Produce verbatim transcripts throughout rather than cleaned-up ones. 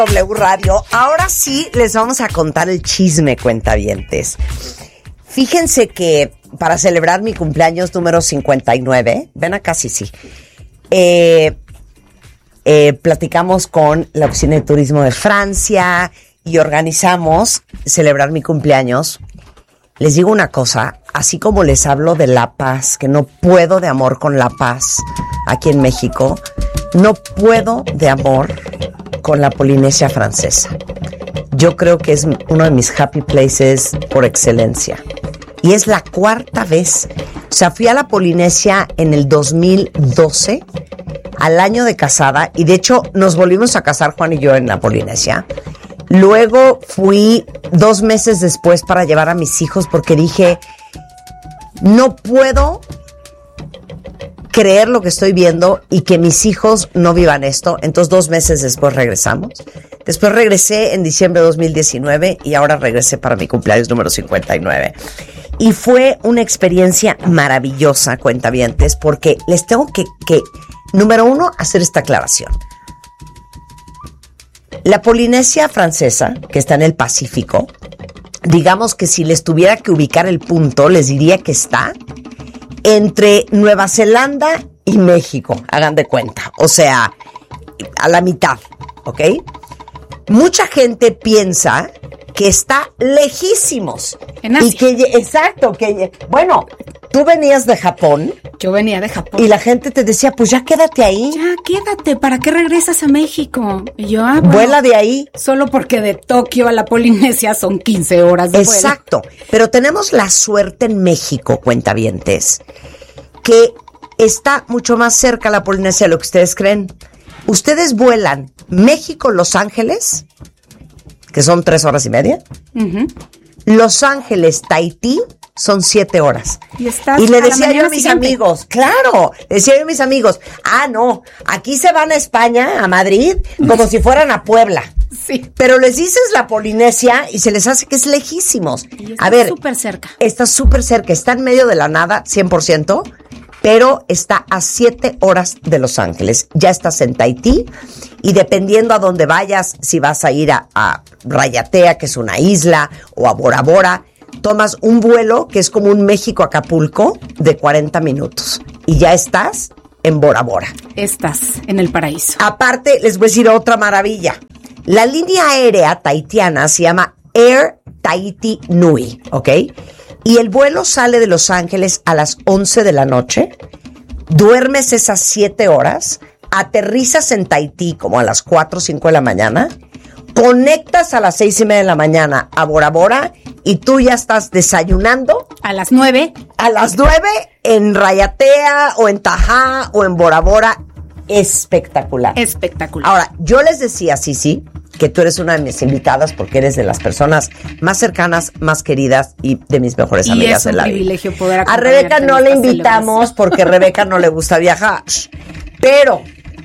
W Radio. Ahora sí les vamos a contar el chisme, cuentavientes. Fíjense que para celebrar mi cumpleaños número cincuenta y nueve, ven acá, sí, sí, eh, eh, platicamos con la Oficina de Turismo de Francia y organizamos celebrar mi cumpleaños. Les digo una cosa, así como les hablo de La Paz, que no puedo de amor con La Paz aquí en México, no puedo de amor con la Polinesia Francesa. Yo creo que es uno de mis happy places por excelencia. Y es la cuarta vez. O sea, fui a la Polinesia en el dos mil doce, al año de casada, y de hecho nos volvimos a casar Juan y yo en la Polinesia. Luego fui dos meses después para llevar a mis hijos porque dije, no puedo creer lo que estoy viendo y que mis hijos no vivan esto. Entonces dos meses después regresamos. Después regresé en diciembre de dos mil diecinueve y ahora regresé para mi cumpleaños número cincuenta y nueve. Y fue una experiencia maravillosa, cuentavientes, porque les tengo que, que, número uno, hacer esta aclaración. La Polinesia Francesa, que está en el Pacífico, digamos que si les tuviera que ubicar el punto, les diría que está entre Nueva Zelanda y México, hagan de cuenta. O sea, a la mitad, ¿ok? Mucha gente piensa que está lejísimos. En Asia. Y que, exacto, que, bueno, tú venías de Japón. Yo venía de Japón. Y la gente te decía, pues ya quédate ahí. Ya, quédate, ¿para qué regresas a México? Y yo, ah, bueno, vuela de ahí. Solo porque de Tokio a la Polinesia son quince horas de vuelo. Exacto, pero tenemos la suerte en México, cuentavientes, que está mucho más cerca la Polinesia de lo que ustedes creen. Ustedes vuelan México-Los Ángeles, que son tres horas y media. Uh-huh. Los Ángeles-Tahití son siete horas. Y, estás y le decía yo a mis siguiente. amigos, claro, le decía yo a mis amigos, ah, no, aquí se van a España, a Madrid, como si fueran a Puebla. Sí. Pero les dices la Polinesia y se les hace que es lejísimos. Y está a ver, súper cerca. Está súper cerca, está en medio de la nada, cien por ciento, pero está a siete horas de Los Ángeles. Ya estás en Tahití y dependiendo a dónde vayas, si vas a ir a, a Rayatea, que es una isla, o a Bora Bora, tomas un vuelo que es como un México-Acapulco de cuarenta minutos y ya estás en Bora Bora. Estás en el paraíso. Aparte, les voy a decir otra maravilla. La línea aérea tahitiana se llama Air Tahiti Nui, ¿ok? Y el vuelo sale de Los Ángeles a las once de la noche, duermes esas siete horas, aterrizas en Tahití como a las cuatro o cinco de la mañana, conectas a las seis y media de la mañana a Bora Bora y tú ya estás desayunando. A las nueve. A las nueve en Rayatea o en Tajá o en Bora Bora. Espectacular. Espectacular. Ahora, yo les decía, sí, sí, que tú eres una de mis invitadas porque eres de las personas más cercanas, más queridas y de mis mejores y amigas en la vida. Es un privilegio poder a acompañarte. Rebeca no la invitamos porque a Rebeca no le gusta viajar. Pero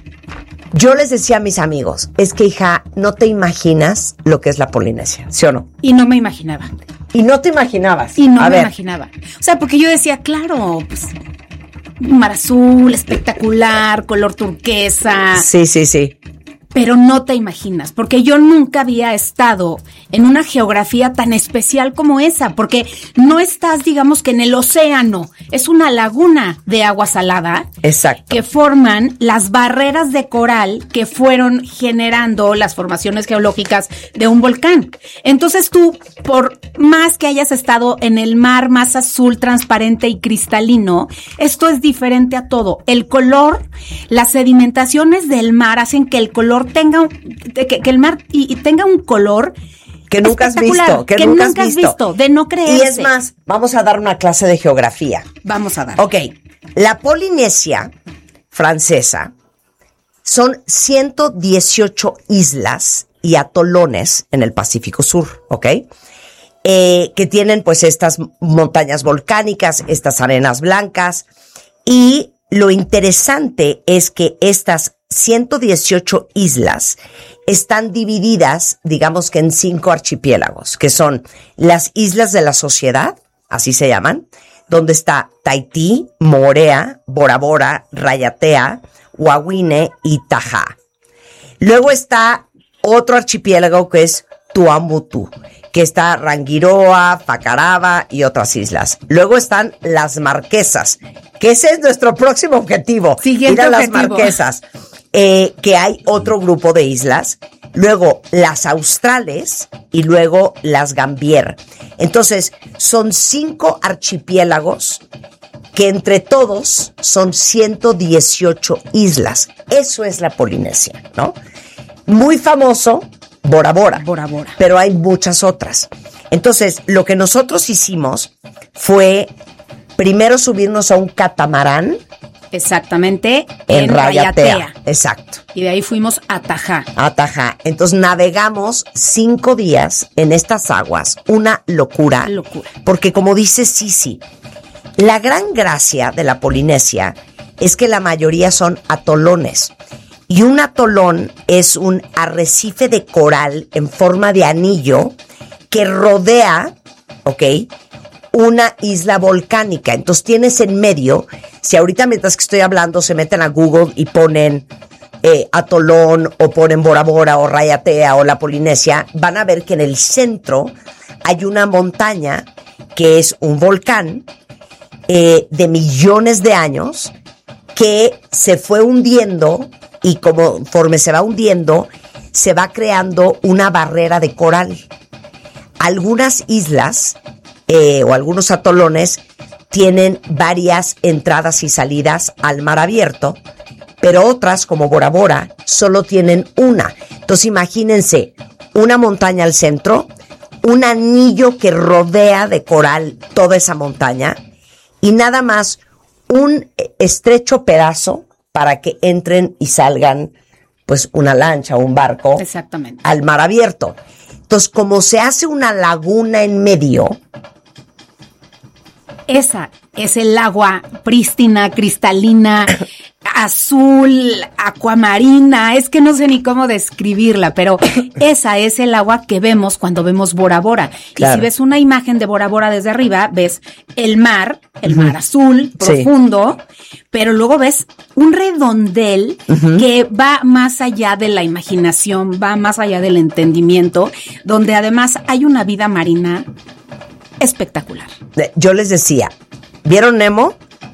yo les decía a mis amigos, es que hija, no te imaginas lo que es la Polinesia, ¿sí o no? Y no me imaginaba. Y no te imaginabas. Y no a me ver. imaginaba. O sea, porque yo decía, claro, pues mar azul, espectacular, color turquesa. Sí, sí, sí. Pero no te imaginas, porque yo nunca había estado en una geografía tan especial como esa, porque no estás, digamos, que en el océano, es una laguna de agua salada. Exacto. Que forman las barreras de coral que fueron generando las formaciones geológicas de un volcán. Entonces tú, por más que hayas estado en el mar más azul, transparente y cristalino, esto es diferente a todo. El color, las sedimentaciones del mar hacen que el color tenga un, que, que el mar y, y tenga un color que nunca has visto, que, que nunca, nunca has visto. visto, de no creerse. Y es más, vamos a dar una clase de geografía. Vamos a dar. Ok, la Polinesia Francesa son ciento dieciocho islas y atolones en el Pacífico Sur, ¿ok? Eh, que tienen pues estas montañas volcánicas, estas arenas blancas, y lo interesante es que estas ciento dieciocho islas están divididas, digamos que en cinco archipiélagos, que son las Islas de la Sociedad, así se llaman, donde está Tahití, Moorea, Bora Bora, Rayatea, Huahine y Tajá. Luego está otro archipiélago que es Tuamotu, que está Rangiroa, Fakarava y otras islas. Luego están las Marquesas, que ese es nuestro próximo objetivo. Siguiente ir a objetivo. las Marquesas, eh, que hay otro grupo de islas. Luego las Australes y luego las Gambier. Entonces, son cinco archipiélagos que entre todos son ciento dieciocho islas. Eso es la Polinesia, ¿no? Muy famoso, Bora Bora. Bora Bora. Pero hay muchas otras. Entonces, lo que nosotros hicimos fue primero subirnos a un catamarán. Exactamente, En, en Rayatea. Rayatea. Exacto. Y de ahí fuimos a Tajá. A Tajá. Entonces navegamos cinco días en estas aguas. Una locura. Locura. Porque como dice Sisi, la gran gracia de la Polinesia es que la mayoría son atolones. Y un atolón es un arrecife de coral en forma de anillo que rodea, ¿ok?, una isla volcánica. Entonces tienes en medio, si ahorita mientras que estoy hablando se meten a Google y ponen eh, atolón o ponen Bora Bora o Rayatea o la Polinesia, van a ver que en el centro hay una montaña que es un volcán eh, de millones de años que se fue hundiendo y conforme se va hundiendo se va creando una barrera de coral. Algunas islas Eh, o algunos atolones tienen varias entradas y salidas al mar abierto, pero otras, como Bora Bora, solo tienen una. Entonces imagínense, una montaña al centro, un anillo que rodea de coral toda esa montaña, y nada más un estrecho pedazo para que entren y salgan, pues, una lancha o un barco. Exactamente. Al mar abierto. Entonces, como se hace una laguna en medio, Esa es el agua prístina, cristalina, azul, acuamarina. Es que no sé ni cómo describirla, pero esa es el agua que vemos cuando vemos Bora Bora. Claro. Y si ves una imagen de Bora Bora desde arriba, ves el mar, el Uh-huh. mar azul, profundo, sí. Pero luego ves un redondel uh-huh. que va más allá de la imaginación, va más allá del entendimiento, donde además hay una vida marina espectacular. Yo les decía, ¿vieron Nemo?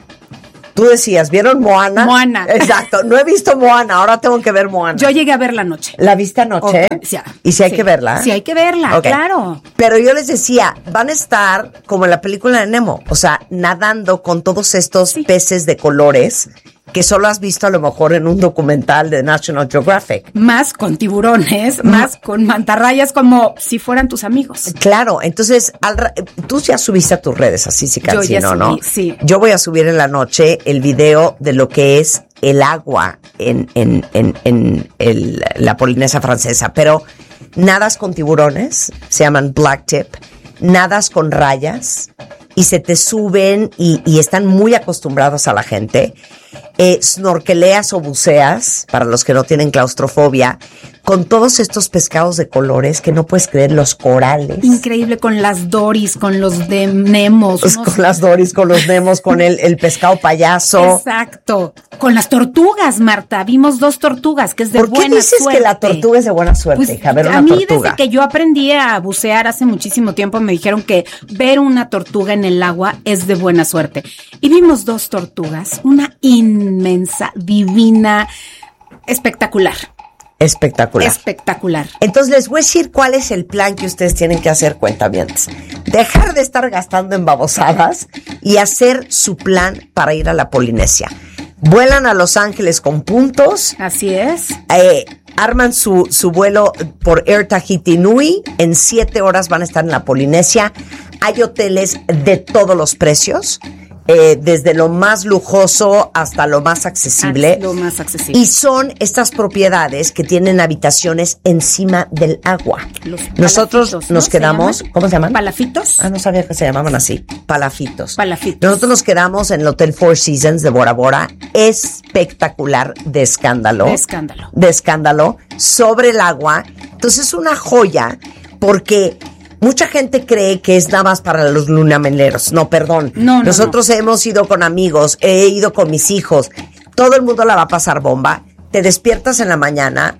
Tú decías, ¿vieron Moana? Moana. Exacto, no he visto Moana, ahora tengo que ver Moana. Yo llegué a verla anoche. ¿La viste anoche? Okay. Sí, ¿Y si hay sí. que verla? Sí, hay que verla, Okay. claro. Pero yo les decía, van a estar como en la película de Nemo, o sea, nadando con todos estos sí. peces de colores que solo has visto a lo mejor en un documental de National Geographic. Más con tiburones, más con mantarrayas, como si fueran tus amigos. Claro, entonces, al, tú ya subiste a tus redes, así sí, Cancino, ¿no? Sí. Yo voy a subir en la noche el video de lo que es el agua en, en, en, en el, la Polinesia francesa, pero nadas con tiburones, se llaman blacktip, nadas con rayas y se te suben y, y están muy acostumbrados a la gente. Eh, snorkeleas o buceas, para los que no tienen claustrofobia, con todos estos pescados de colores que no puedes creer, los corales. Increíble, con las doris, con los de Nemos. Pues no con sé. las doris, con los Nemos, con el, el pescado payaso. Exacto. Con las tortugas, Marta. Vimos dos tortugas, que es de ¿Por qué buena dices suerte. que la tortuga es de buena suerte, Pues, hija? A ver, una a mí tortuga. desde que yo aprendí a bucear hace muchísimo tiempo me dijeron que ver una tortuga en el agua es de buena suerte. Y vimos dos tortugas, una inmensa, divina, espectacular. Espectacular. Espectacular. Entonces les voy a decir cuál es el plan que ustedes tienen que hacer, cuentavientes. Dejar de estar gastando en babosadas y hacer su plan para ir a la Polinesia. Vuelan a Los Ángeles con puntos. Así es. Eh, arman su, su vuelo por Air Tahiti Nui. En siete horas van a estar en la Polinesia. Hay hoteles de todos los precios. Eh, desde lo más lujoso hasta lo más accesible. Lo más accesible. Y son estas propiedades que tienen habitaciones encima del agua. Los Nosotros palafitos, nos ¿no? quedamos, ¿Se ¿cómo se llaman? ¿Palafitos? Ah, no sabía que se llamaban así. Palafitos. Palafitos. Nosotros nos quedamos en el Hotel Four Seasons de Bora Bora. Espectacular, de escándalo. De escándalo. De escándalo. Sobre el agua. Entonces es una joya porque mucha gente cree que es nada más para los lunameleros. No, perdón. No, no, Nosotros no. hemos ido con amigos, he ido con mis hijos. Todo el mundo la va a pasar bomba. Te despiertas en la mañana,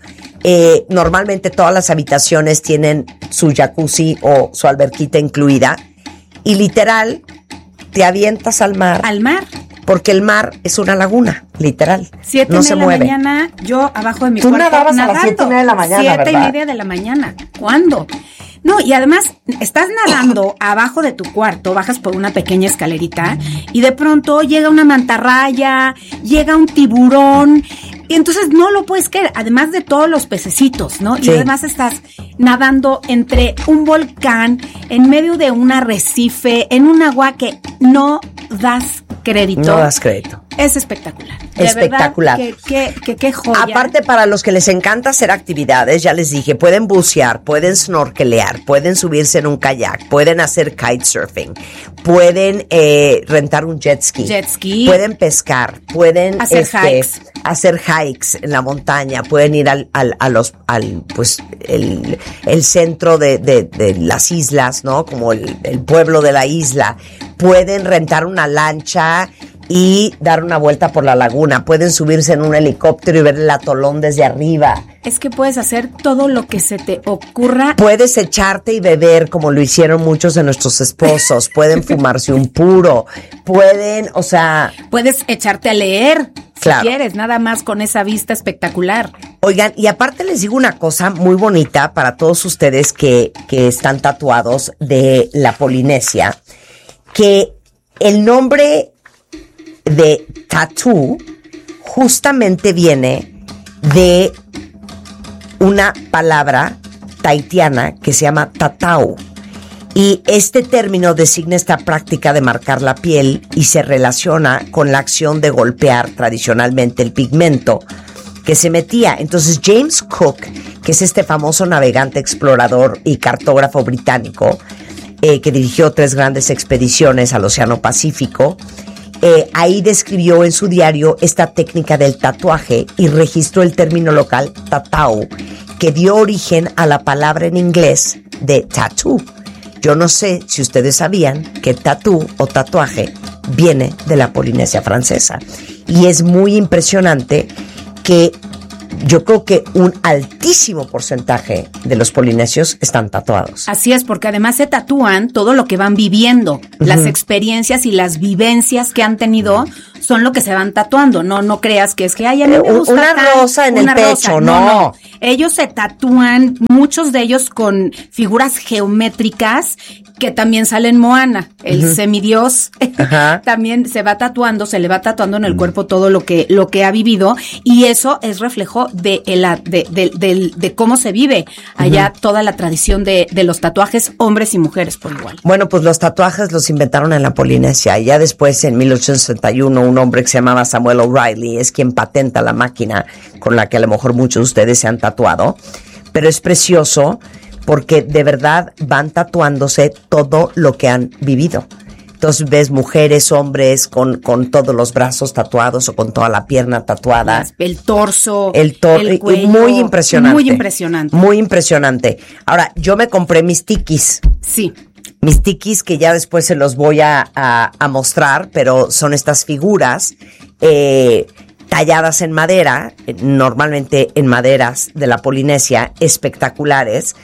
Eh, normalmente todas las habitaciones tienen su jacuzzi o su alberquita incluida. Y literal, te avientas al mar. Al mar. Porque el mar es una laguna, literal. Siete no y se media de la mueve. mañana, yo abajo de mi Tú cuarto nadabas nadando. a las siete y media de la mañana, Siete ¿verdad? y media de la mañana. ¿Cuándo? No, y además estás nadando abajo de tu cuarto, bajas por una pequeña escalerita y de pronto llega una mantarraya, llega un tiburón y entonces no lo puedes creer, además de todos los pececitos, ¿no? Sí. Y además estás nadando entre un volcán, en medio de un arrecife, en un agua que no das crédito. No das crédito. Es espectacular. De Espectacular. verdad, que, que, que, que joya. Aparte, para los que les encanta hacer actividades, ya les dije, pueden bucear, pueden snorkelear, pueden subirse en un kayak, pueden hacer kitesurfing, pueden eh, rentar un jet ski, Jet ski. pueden pescar, pueden Hacer este, hikes. hacer hikes en la montaña, pueden ir al, al, a los, al, pues, el, el centro de, de, de las islas, ¿no? Como el, el pueblo de la isla. Pueden rentar una lancha y dar una vuelta por la laguna. Pueden subirse en un helicóptero y ver el atolón desde arriba. Es que puedes hacer todo lo que se te ocurra. Puedes echarte y beber como lo hicieron muchos de nuestros esposos. Pueden fumarse un puro. Pueden, o sea... Puedes echarte a leer, Claro. si quieres, nada más con esa vista espectacular. Oigan, y aparte les digo una cosa muy bonita para todos ustedes que, que están tatuados de la Polinesia, que el nombre de tattoo justamente viene de una palabra tahitiana que se llama tatau. Y este término designa esta práctica de marcar la piel y se relaciona con la acción de golpear tradicionalmente el pigmento que se metía. Entonces James Cook, que es este famoso navegante, explorador y cartógrafo británico, eh, que dirigió tres grandes expediciones al Océano Pacífico, eh, ahí describió en su diario esta técnica del tatuaje y registró el término local tatau, que dio origen a la palabra en inglés de tattoo. Yo no sé si ustedes sabían que tatú o tatuaje viene de la Polinesia francesa. Y es muy impresionante que yo creo que un altísimo porcentaje de los polinesios están tatuados. Así es, porque además se tatúan todo lo que van viviendo, uh-huh. Las experiencias y las vivencias que han tenido son lo que se van tatuando. No, no creas que es que ay, a mí me gusta una tal, rosa en una el pecho, rosa. no. no, no. Ellos se tatúan, muchos de ellos con figuras geométricas que también salen Moana, el uh-huh. semidios, uh-huh. también se va tatuando, se le va tatuando en el cuerpo todo lo que lo que ha vivido y eso es reflejo de el, de, de, de, de cómo se vive allá uh-huh. toda la tradición de, de los tatuajes, hombres y mujeres por igual. Bueno, pues los tatuajes los inventaron en la Polinesia y ya después en mil ochocientos sesenta y uno un hombre que se llamaba Samuel O'Reilly es quien patenta la máquina con la que a lo mejor muchos de ustedes se han tatuado, pero es precioso porque de verdad van tatuándose todo lo que han vivido. Entonces ves mujeres, hombres con, con todos los brazos tatuados o con toda la pierna tatuada. El torso, el, tor- el cuello. Muy impresionante. Muy impresionante. Muy impresionante. Ahora, yo me compré mis tikis. Sí. Mis tikis que ya después se los voy a, a, a mostrar, pero son estas figuras eh, talladas en madera, normalmente en maderas de la Polinesia, espectaculares.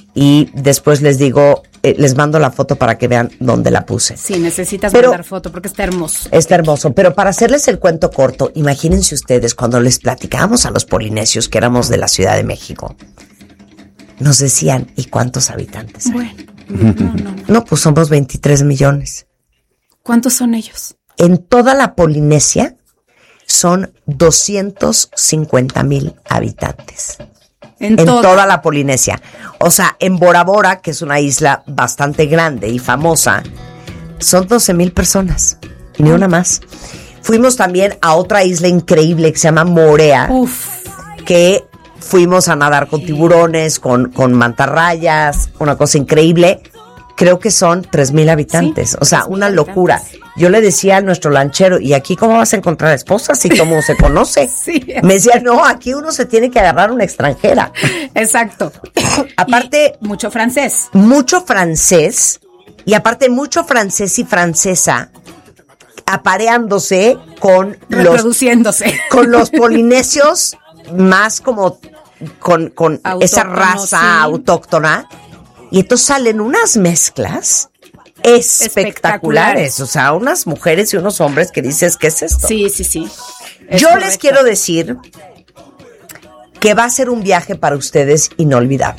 Y después les digo, eh, les mando la foto para que vean dónde la puse. Sí, necesitas pero, mandar foto porque está hermoso. Está hermoso, pero para hacerles el cuento corto, imagínense ustedes cuando les platicábamos a los polinesios que éramos de la Ciudad de México, nos decían, ¿y cuántos habitantes hay? Bueno, no, no, no. No, pues somos veintitrés millones. ¿Cuántos son ellos? En toda la Polinesia son doscientos cincuenta mil habitantes. En, en toda. toda la Polinesia. O sea, en Bora Bora, que es una isla bastante grande y famosa, son doce mil personas, ni una más. Fuimos también a otra isla increíble que se llama Moorea, Uf. que fuimos a nadar con tiburones, con, con mantarrayas, una cosa increíble. Creo que son tres mil habitantes, sí, o sea, una locura. Habitantes. Yo le decía a nuestro lanchero, ¿y aquí cómo vas a encontrar esposas si cómo se conoce? Sí. Me decía, no, aquí uno se tiene que agarrar una extranjera. Exacto. Aparte, y mucho francés. Mucho francés, y aparte mucho francés y francesa apareándose con reproduciéndose. los, con los polinesios más como con, con esa raza sí. autóctona. Y entonces salen unas mezclas espectaculares. espectaculares. O sea, unas mujeres y unos hombres que dices, ¿qué es esto? Sí, sí, sí. Es Yo correcto. les quiero decir que va a ser un viaje para ustedes inolvidable.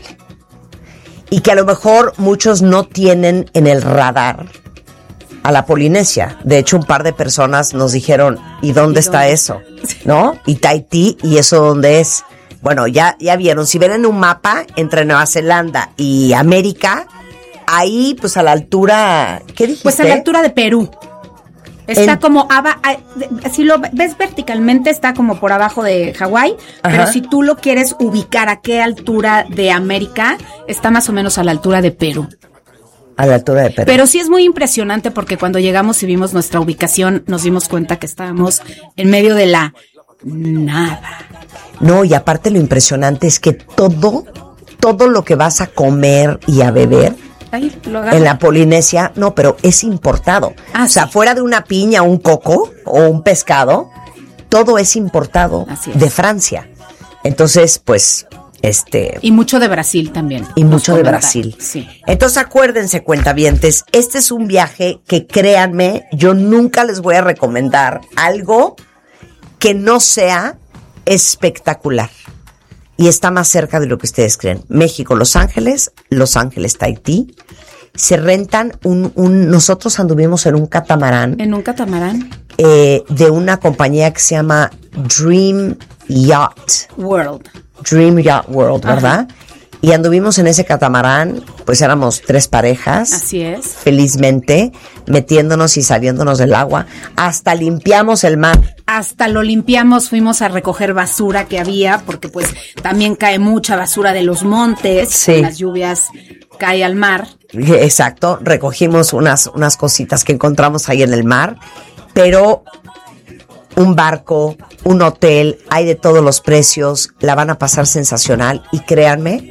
Y que a lo mejor muchos no tienen en el radar a la Polinesia. De hecho, un par de personas nos dijeron, ¿y dónde ¿Y está dónde? eso? ¿No? Y Tahití, ¿y eso dónde es? Bueno, ya, ya vieron, si ven en un mapa entre Nueva Zelanda y América, ahí pues a la altura, ¿qué dijiste? Pues a la altura de Perú. Está en, como, aba, si lo ves verticalmente, está como por abajo de Hawái, pero si tú lo quieres ubicar a qué altura de América, está más o menos a la altura de Perú. A la altura de Perú. Pero sí es muy impresionante porque cuando llegamos y vimos nuestra ubicación, nos dimos cuenta que estábamos en medio de la nada. No, y aparte lo impresionante es que todo, todo lo que vas a comer y a beber Ahí, en la Polinesia, no, pero es importado. Ah, o sea, sí. fuera de una piña, un coco o un pescado, todo es importado es. de Francia. Entonces, pues, este... Y mucho de Brasil también. Y mucho de Brasil. Sí. Entonces, acuérdense, cuentavientes, este es un viaje que, créanme, yo nunca les voy a recomendar algo que no sea espectacular. Y está más cerca de lo que ustedes creen. México, Los Ángeles, Los Ángeles, Tahití. Se rentan un, un... Nosotros anduvimos en un catamarán. ¿En un catamarán? Eh, de una compañía que se llama Dream Yacht World. Dream Yacht World, ¿verdad? Ajá. Y anduvimos en ese catamarán, pues éramos tres parejas. Así es. Felizmente, metiéndonos y saliéndonos del agua. Hasta limpiamos el mar. Hasta lo limpiamos, fuimos a recoger basura que había, porque pues también cae mucha basura de los montes. Sí. Con las lluvias cae al mar. Exacto, recogimos unas, unas cositas que encontramos ahí en el mar, pero un barco, un hotel, hay de todos los precios, la van a pasar sensacional y créanme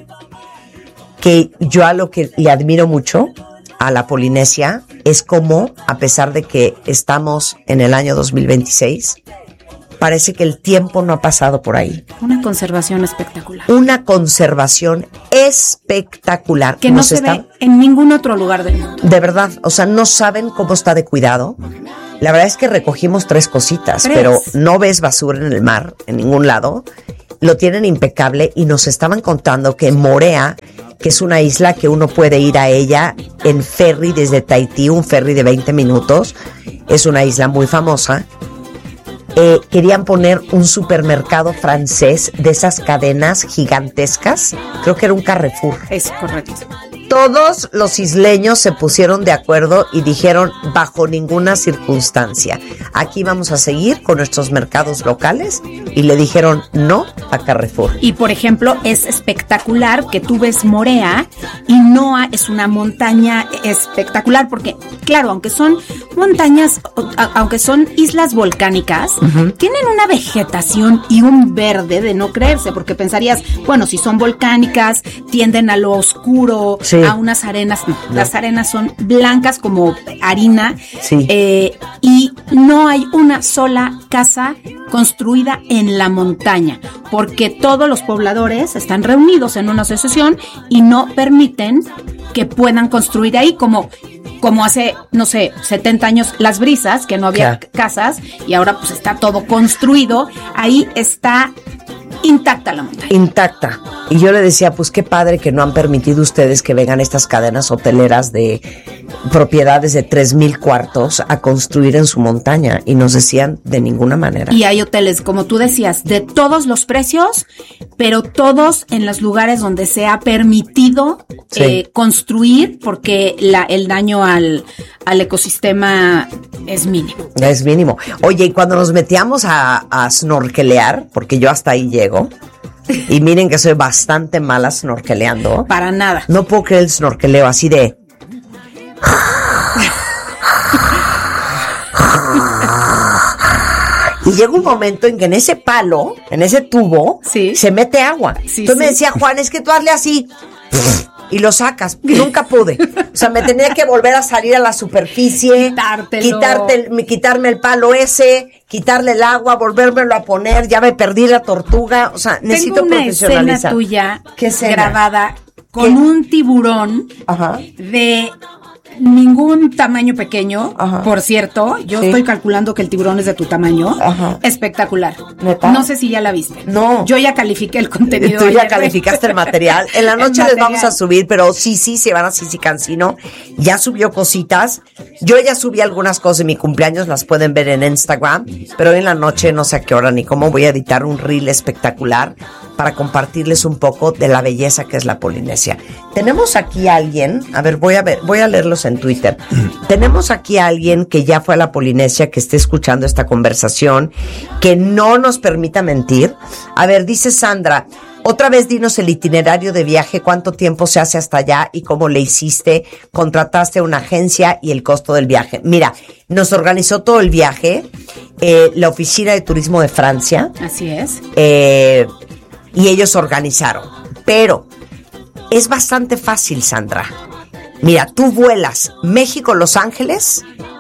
que yo a lo que le admiro mucho a la Polinesia es como, a pesar de que estamos en el año dos mil veintiséis, parece que el tiempo no ha pasado por ahí. Una conservación espectacular. Una conservación espectacular. Que no se está... ve en ningún otro lugar del mundo. De verdad, o sea, no saben cómo está de cuidado. La verdad es que recogimos tres cositas, ¿Tres? pero no ves basura en el mar, en ningún lado. Lo tienen impecable y nos estaban contando que Moorea, que es una isla que uno puede ir a ella en ferry desde Tahití, un ferry de veinte minutos, es una isla muy famosa. Eh, querían poner un supermercado francés de esas cadenas gigantescas, creo que era un Carrefour. Es correcto. Todos los isleños se pusieron de acuerdo y dijeron, bajo ninguna circunstancia, aquí vamos a seguir con nuestros mercados locales, y le dijeron no a Carrefour. Y por ejemplo, es espectacular que tú ves Moorea y no es una montaña espectacular, porque claro, aunque son montañas, aunque son islas volcánicas, uh-huh. tienen una vegetación y un verde de no creerse, porque pensarías, bueno, si son volcánicas, tienden a lo oscuro, sí. a unas arenas, no, no, las arenas son blancas como harina, sí. eh, y no hay una sola casa construida en la montaña, porque todos los pobladores están reunidos en una asociación y no permiten que puedan construir ahí, como como hace, no sé, setenta años Las Brisas, que no había yeah. casas, y ahora pues está todo construido. Ahí está intacta la montaña. Intacta. Y yo le decía, pues qué padre que no han permitido ustedes que vengan estas cadenas hoteleras de propiedades de tres mil cuartos a construir en su montaña. Y nos decían, de ninguna manera. Y hay hoteles, como tú decías, de todos los precios, pero todos en los lugares donde se ha permitido sí. eh, construir, porque la, el daño al, al ecosistema es mínimo. Es mínimo. Oye, y cuando nos metíamos a, a snorkelear, porque yo hasta ahí llego, y miren que soy bastante mala snorkeleando. Para nada. No puedo creer el snorkeleo así de... Y llega un momento en que en ese palo, en ese tubo, sí. se mete agua. Sí, Entonces sí. me decía, Juan, es que tú hazle así. y lo sacas. Nunca pude. O sea, me tenía que volver a salir a la superficie, Quitártelo. quitarte el, quitarme el palo ese, quitarle el agua, volvérmelo a poner, ya me perdí la tortuga. O sea, necesito Tengo una profesionalizar. escena tuya ¿Qué escena? grabada con ¿Qué? un tiburón Ajá. de ningún tamaño pequeño. Ajá. Por cierto, yo Sí. estoy calculando que el tiburón es de tu tamaño. Ajá. Espectacular. ¿Neta? No sé si ya la viste. No. Yo ya califiqué el contenido. Tú ya ayer. calificaste el material. En la El noche les material. vamos a subir, pero sí, sí, se van a Sisi Cancino. Ya subió cositas. Yo ya subí algunas cosas de mi cumpleaños, las pueden ver en Instagram. Pero hoy en la noche, no sé a qué hora ni cómo, voy a editar un reel espectacular para compartirles un poco de la belleza que es la Polinesia. Tenemos aquí a alguien, a ver, voy a ver, voy a leerlos en Twitter. Tenemos aquí a alguien que ya fue a la Polinesia, que esté escuchando esta conversación, que no nos permita mentir. A ver, dice Sandra, otra vez dinos el itinerario de viaje, cuánto tiempo se hace hasta allá y cómo le hiciste, contrataste una agencia y el costo del viaje. Mira, nos organizó todo el viaje, eh, la Oficina de Turismo de Francia, Así es. eh, y ellos organizaron. Pero es bastante fácil, Sandra. Mira, tú vuelas México-Los Ángeles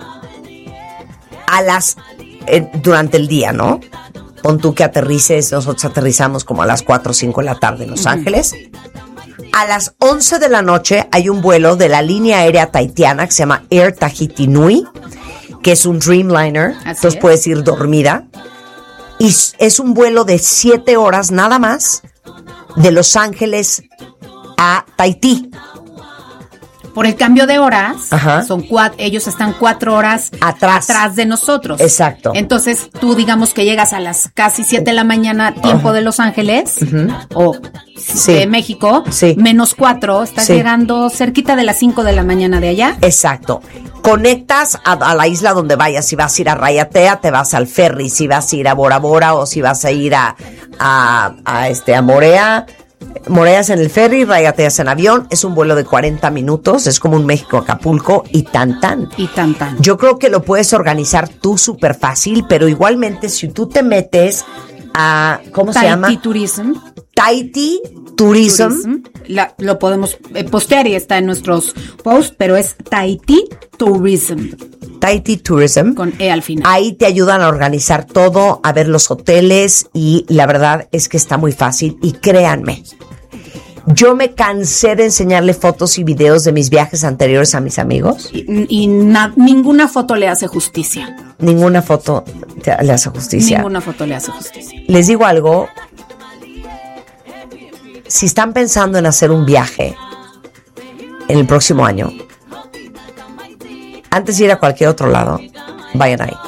a las eh, durante el día, ¿no? Pon tú que aterrices, nosotros aterrizamos como a las cuatro o cinco de la tarde en Los Uh-huh. Ángeles. A las once de la noche hay un vuelo de la línea aérea tahitiana que se llama Air Tahiti Nui, que es un Dreamliner, Así entonces es. puedes ir dormida. Y es un vuelo de siete horas nada más de Los Ángeles a Tahití. Por el cambio de horas, Ajá. son cuatro, ellos están cuatro horas Atrás. atrás de nosotros. Exacto. Entonces, tú digamos que llegas a las casi siete de la mañana, tiempo de Los Ángeles, o Sí. de México, Sí. menos cuatro, estás Sí. llegando cerquita de las cinco de la mañana de allá. Exacto. Conectas a, a la isla donde vayas. Si vas a ir a Rayatea, te vas al ferry. Si vas a ir a Bora Bora o si vas a ir a, a, a, este, a Morea, Moreas en el ferry, Rayateas en avión. Es un vuelo de cuarenta minutos. Es como un México-Acapulco y tan tan. Y tan tan. Yo creo que lo puedes organizar tú súper fácil, pero igualmente si tú te metes a, ¿cómo se llama? Tahiti Tourism. Tahiti Tourism. Tourism. La- lo podemos eh, postear y está en nuestros posts, pero es Tahiti Tourism, Tahiti Tourism. con E al final. Ahí te ayudan a organizar todo, a ver los hoteles y la verdad es que está muy fácil y créanme, yo me cansé de enseñarle fotos y videos de mis viajes anteriores a mis amigos. Y, y na- ninguna foto le hace justicia. Ninguna foto te- le hace justicia. Ninguna foto le hace justicia. Les digo algo, si están pensando en hacer un viaje en el próximo año, antes de ir a cualquier otro lado, vayan ahí.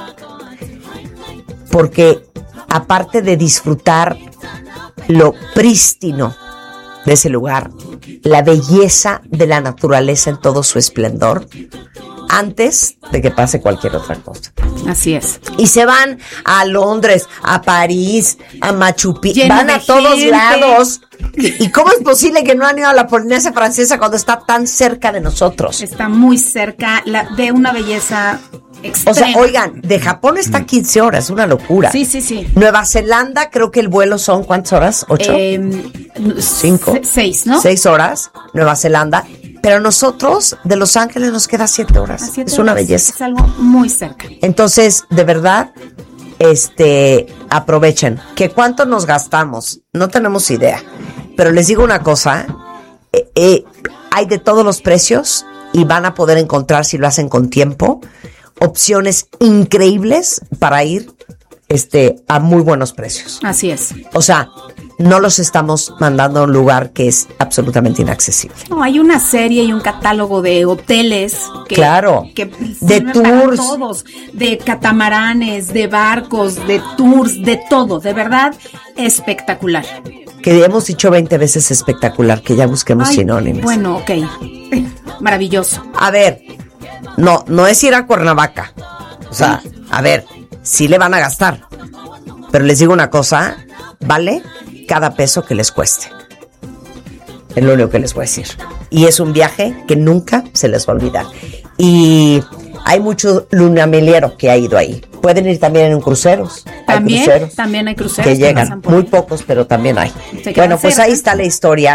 Porque aparte de disfrutar lo prístino de ese lugar, la belleza de la naturaleza en todo su esplendor, antes de que pase cualquier otra cosa. Así es. Y se van a Londres, a París, a Machu Picchu, Lleno van de a todos gente. lados. ¿Y cómo es posible que no han ido a la Polinesia Francesa cuando está tan cerca de nosotros? Está muy cerca la, de una belleza O extrema. sea, oigan, de Japón está quince horas, una locura. Sí, sí, sí. Nueva Zelanda, creo que el vuelo son, ¿cuántas horas? ¿Ocho? Eh, Cinco. se- Seis, ¿no? Seis horas, Nueva Zelanda. Pero nosotros, de Los Ángeles, nos queda siete horas. A siete es una horas. belleza. Es algo muy cerca. Entonces, de verdad, este, aprovechen. ¿Que cuánto nos gastamos? No tenemos idea. Pero les digo una cosa, eh, eh, hay de todos los precios y van a poder encontrar, si lo hacen con tiempo, opciones increíbles para ir este, a muy buenos precios. Así es. O sea, no los estamos mandando a un lugar que es absolutamente inaccesible. No, hay una serie y un catálogo de hoteles que, Claro. que De sirven para tours. todos, de catamaranes, de barcos, de tours, de todo, de verdad espectacular. Que hemos dicho veinte veces espectacular, que ya busquemos Ay, sinónimos. Bueno, ok. Maravilloso. A ver, no, no es ir a Cuernavaca. O sea, a ver, sí le van a gastar. Pero les digo una cosa, vale cada peso que les cueste. Es lo único que les voy a decir. Y es un viaje que nunca se les va a olvidar. Y hay mucho lunameliero que ha ido ahí. Pueden ir también en cruceros. Hay También, cruceros también hay cruceros que que llegan, pasan por muy ahí. pocos, pero también hay. Se quedan Bueno, pues cerca. ahí está la historia.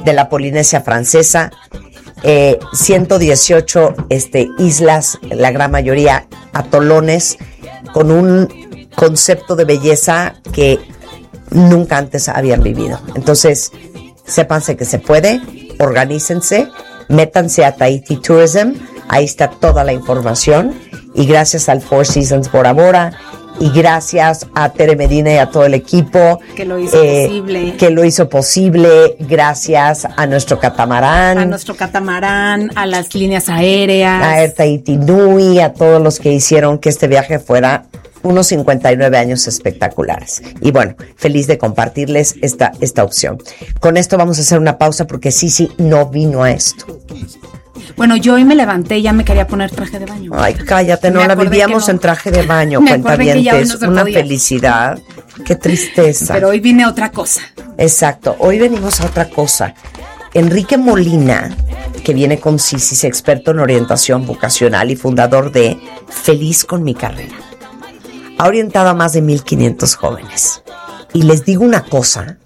de la Polinesia Francesa, eh, ciento dieciocho este, islas, la gran mayoría atolones, con un concepto de belleza que nunca antes habían vivido. Entonces, sépanse que se puede, organícense, métanse a Tahiti Tourism, ahí está toda la información, y gracias al Four Seasons Bora Bora, y gracias a Tere Medina y a todo el equipo que lo hizo eh, posible. Que lo hizo posible, gracias a nuestro catamarán. A nuestro catamarán, a las líneas aéreas. A Air Tahiti Nui, a todos los que hicieron que este viaje fuera unos cincuenta y nueve años espectaculares. Y bueno, feliz de compartirles esta, esta opción. Con esto vamos a hacer una pausa porque Sisi no vino a esto. Bueno, yo hoy me levanté y ya me quería poner traje de baño. Ay, cállate, no la vivíamos no. en traje de baño, cuentavientes. No una podía. Felicidad. Qué tristeza. Pero hoy vine a otra cosa. Exacto, hoy venimos a otra cosa. Enrique Molina, que viene con Sisi, experto en orientación vocacional y fundador de Feliz con mi carrera, ha orientado a más de mil quinientos jóvenes. Y les digo una cosa,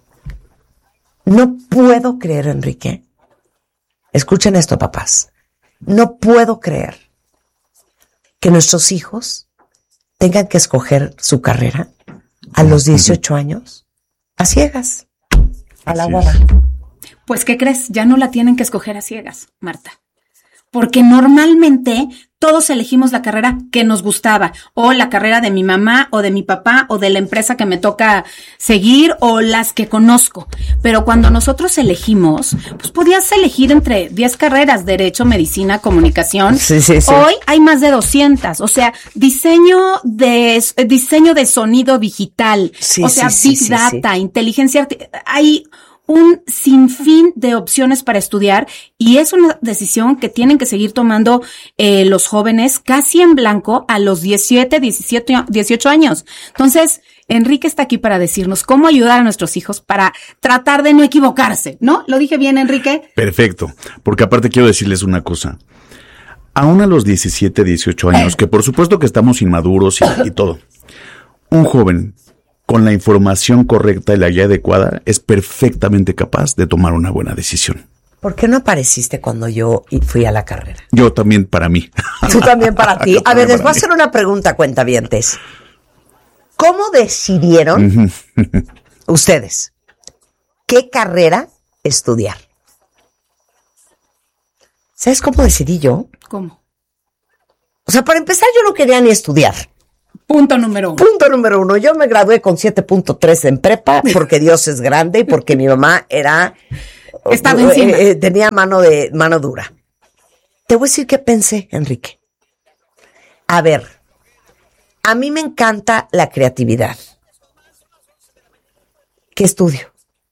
no puedo creer, Enrique. Escuchen esto, papás. No puedo creer que nuestros hijos tengan que escoger su carrera a los dieciocho años a ciegas, a la guada. Pues, ¿qué crees? Ya no la tienen que escoger a ciegas, Marta. Porque normalmente todos elegimos la carrera que nos gustaba, o la carrera de mi mamá, o de mi papá, o de la empresa que me toca seguir, o las que conozco. Pero cuando nosotros elegimos, pues podías elegir entre diez carreras, derecho, medicina, comunicación. Sí, sí, sí. Hoy hay más de doscientas, o sea, diseño de diseño de sonido digital, sí, o sea, sí, Big sí, Data, sí. inteligencia artificial, hay un sinfín de opciones para estudiar y es una decisión que tienen que seguir tomando eh, los jóvenes casi en blanco a los diecisiete, diecisiete, dieciocho años. Entonces, Enrique está aquí para decirnos cómo ayudar a nuestros hijos para tratar de no equivocarse, ¿no? ¿Lo dije bien, Enrique? Perfecto, porque aparte quiero decirles una cosa. Aún a los diecisiete, dieciocho años, que por supuesto que estamos inmaduros y, y todo, un joven con la información correcta y la guía adecuada, es perfectamente capaz de tomar una buena decisión. ¿Por qué no apareciste cuando yo fui a la carrera? Yo también para mí. Tú también para ti. A ver, les voy a hacer una pregunta, cuentavientes. ¿Cómo decidieron ustedes qué carrera estudiar? ¿Sabes cómo decidí yo? ¿Cómo? O sea, para empezar, yo no quería ni estudiar. Punto número uno. Punto número uno. Yo me gradué con siete punto tres en prepa porque Dios es grande y porque mi mamá era... Estaba encima. Eh, eh, tenía mano, de, mano dura. Te voy a decir qué pensé, Enrique. A ver, a mí me encanta la creatividad. ¿Qué estudio?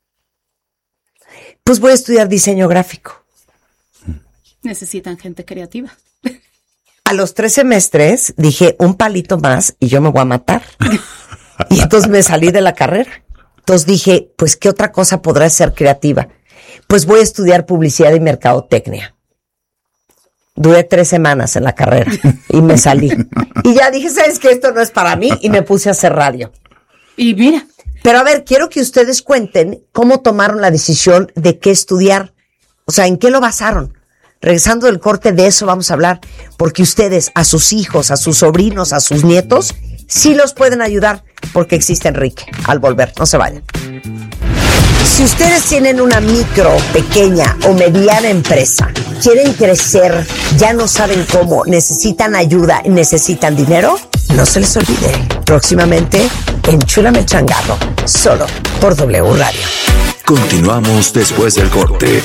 Pues voy a estudiar diseño gráfico. Necesitan gente creativa. A los tres semestres dije, un palito más y yo me voy a matar. Y entonces me salí de la carrera. Entonces dije, pues, ¿qué otra cosa podrá ser creativa? Pues voy a estudiar publicidad y mercadotecnia. Duré tres semanas en la carrera y me salí. Y ya dije, ¿sabes qué? Esto no es para mí, y me puse a hacer radio. Y mira. Pero a ver, quiero que ustedes cuenten cómo tomaron la decisión de qué estudiar. O sea, ¿en qué lo basaron? Regresando del corte, de eso vamos a hablar, porque ustedes a sus hijos, a sus sobrinos, a sus nietos, sí los pueden ayudar, porque existe Enrique. Al volver, no se vayan. Si ustedes tienen una micro, pequeña o mediana empresa, quieren crecer, ya no saben cómo, necesitan ayuda, necesitan dinero, no se les olvide. Próximamente, Enchúlame Changarro, solo por W Radio. Continuamos después del corte.